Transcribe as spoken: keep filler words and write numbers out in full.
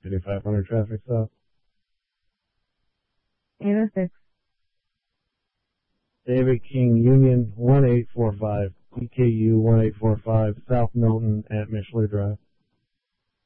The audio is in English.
fifty-five hundred traffic stop. eight oh six. David King Union one eight four five, E K U one eight four five, South Milton at Mishler Drive.